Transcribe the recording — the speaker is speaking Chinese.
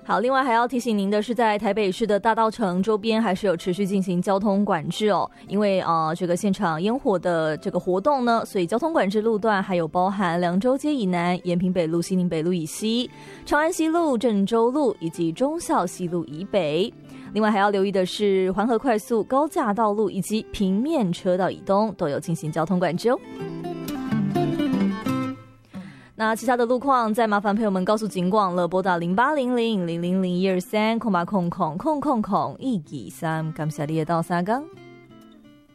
好，另外还要提醒您的是，在台北市的大稻埕周边还是有持续进行交通管制哦，因为这个现场烟火的这个活动呢，所以交通管制路段还有包含凉州街以南、延平北路、西宁北路以西、长安西路、郑州路以及忠孝西路以北。另外还要留意的是，环河快速高架道路以及平面车道以东都有进行交通管制哦。那其他的路况再麻烦朋友们告诉警广了，拨打0800000123，0800000123，感谢你的到三更。